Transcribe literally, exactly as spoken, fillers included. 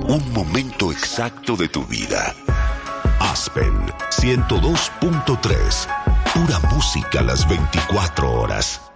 un momento exacto de tu vida. Aspen ciento dos punto tres. Pura música las veinticuatro horas.